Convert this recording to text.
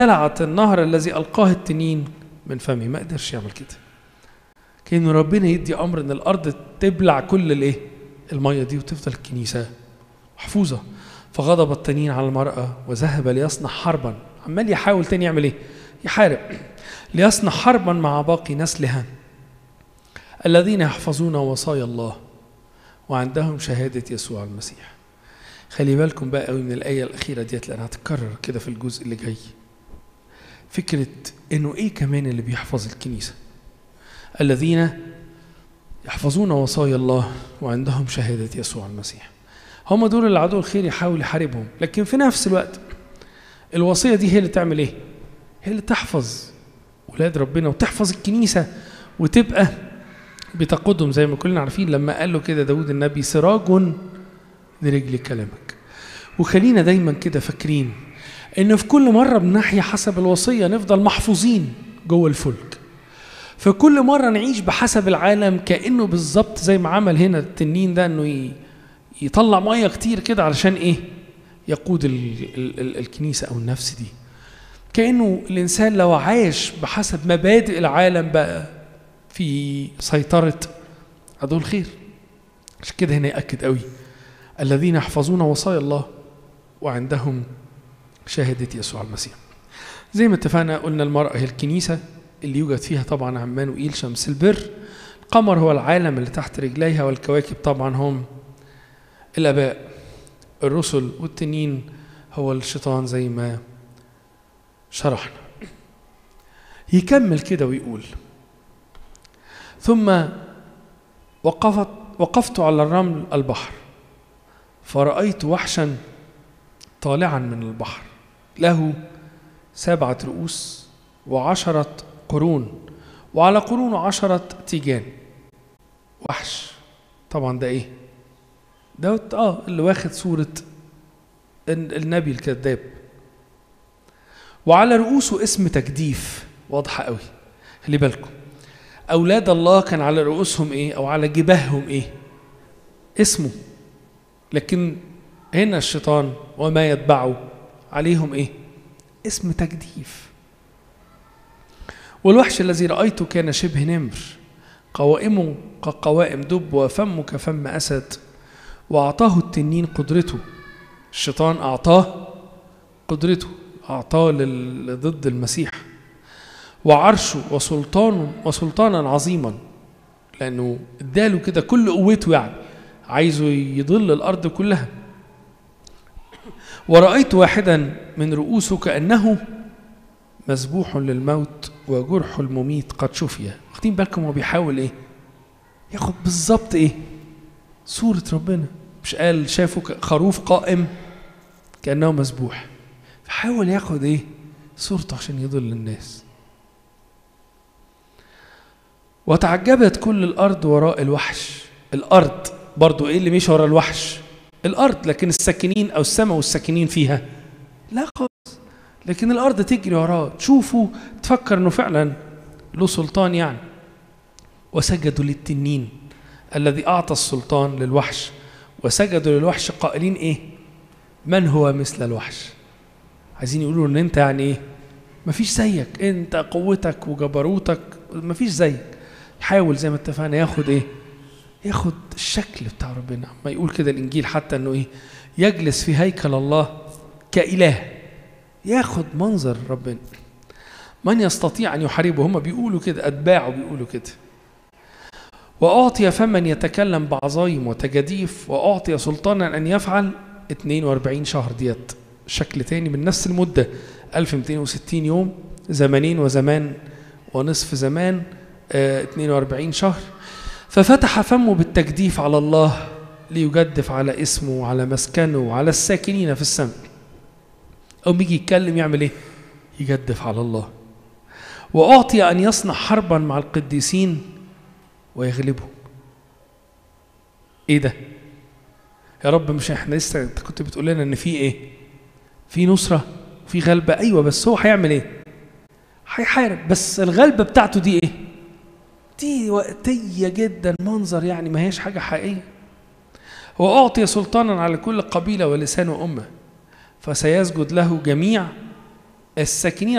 ابتلعت النهر الذي ألقاه التنين من فمه. ما قدرش يعمل كده. كأن ربنا يدي أمر إن الأرض تبلع كل المية دي وتفضل الكنيسة محفوظة. فغضب التنين على المرأة وذهب ليصنع حربا. عمال يحاول تاني يعمل إيه؟ يحارب ليصنع حربا مع باقي نسلها الذين يحفظون وصايا الله وعندهم شهادة يسوع المسيح. خلي بالكم بقى قوي من الآية الأخيرة ديت لأنها هتتكرر كده في الجزء اللي جاي. فكرة إنه إيه كمان اللي بيحفظ الكنيسة؟ الذين يحفظون وصايا الله وعندهم شهادة يسوع المسيح. هم دول اللي عدو الخير يحاول يحاربهم، لكن في نفس الوقت الوصية دي هي اللي تعمل إيه؟ هي اللي تحفظ ولاد ربنا وتحفظ الكنيسة وتبقى بتقودهم زي ما كلنا عارفين لما قال له كده داود النبي سراج لرجل كلامك. وخلينا دايما كده فاكرين إنه في كل مرة بنحيا حسب الوصية نفضل محفوظين جوه الفلك. فكل مرة نعيش بحسب العالم كأنه بالظبط زي ما عمل هنا التنين ده إنه يطلع مية كتير كده علشان إيه؟ يقود الكنيسة أو النفس دي. كأنه الإنسان لو عايش بحسب مبادئ العالم بقى في سيطرة عدو الخير. عشان كده هنا يأكد قوي الذين يحفظون وصايا الله وعندهم شهادة يسوع المسيح. زي ما اتفقنا قلنا المرأة هي الكنيسة اللي يوجد فيها طبعا عمانوئيل شمس البر. القمر هو العالم اللي تحت رجليها، والكواكب طبعا هم الآباء الرسل، والتنين هو الشيطان زي ما شرحنا. يكمل كده ويقول ثم وقفت على الرمل البحر فرأيت وحشا طالعا من البحر له 7 رؤوس و10 قرون وعلى قرونه 10 تيجان. وحش طبعا ده ايه؟ ده اللي واخد صورة النبي الكذاب. وعلى رؤوسه اسم تجديف واضحة قوي. خلي بالكم أولاد الله كان على رؤوسهم ايه أو على جباههم ايه؟ اسمه. لكن هنا الشيطان وما يتبعه عليهم ايه؟ اسم تجديف. والوحش الذي رأيته كان شبه نمر قوائمه كقوائم دب وفمه كفم أسد. وأعطاه التنين قدرته. الشيطان أعطاه قدرته، أعطاه ضد المسيح وعرشه وسلطانا عظيما، لأنه اداله كده كل قوته، يعني عايزه يضل الأرض كلها. ورأيت واحدا من رؤوسه كأنه مذبوح للموت وجرح المميت قد شفي. واخدين بالكم هو بيحاول ايه؟ ياخد بالظبط ايه؟ صورة ربنا. مش قال شافوا خروف قائم كأنه مذبوح، فحاول ياخد ايه؟ صورته عشان يضل الناس. وتعجبت كل الأرض وراء الوحش. الأرض برضو ايه اللي مشي وراء الوحش؟ الأرض، لكن الساكنين أو السماء والساكنين فيها لا خالص. لكن الأرض تجري وراه، تشوفه تفكر أنه فعلا له سلطان يعني. وسجدوا للتنين الذي أعطى السلطان للوحش وسجدوا للوحش قائلين إيه؟ من هو مثل الوحش؟ عايزين يقولوا أن أنت يعني إيه؟ مفيش زيك، أنت قوتك وجبروتك مفيش زيك. يحاول زي ما اتفقنا ياخد إيه؟ ياخد الشكل بتاع ربنا. ما يقول كده الإنجيل حتى أنه إيه؟ يجلس في هيكل الله كإله، ياخد منظر ربنا. من يستطيع أن يحاربه؟ هم بيقولوا كده، أتباعه بيقولوا كده. وأعطي فمن يتكلم بعظايم وتجاديف، وأعطي سلطانا أن يفعل 42 شهر. ديت شكل تاني من نفس المدة 1260 يوم، زمانين وزمان ونصف زمان، 42 شهر. ففتح فمه بالتجديف على الله ليجدف على اسمه وعلى مسكنه وعلى الساكنين في السماء. أو بيجي يتكلم يعمل إيه؟ يجدف على الله. وأعطي أن يصنع حربا مع القديسين ويغلبهم. إيه ده؟ يا رب مش إحنا لسه أنت كنت بتقول لنا إن في إيه؟ في نصرة في غلبة. أيوة، بس هو هيعمل إيه؟ هيحارب. بس الغلبة بتاعته دي إيه؟ دي وقتية جدا، منظر يعني ما هيش حاجة حقيقية. وأعطي سلطانا على كل قبيلة ولسان وأمة، فسيسجد له جميع الساكنين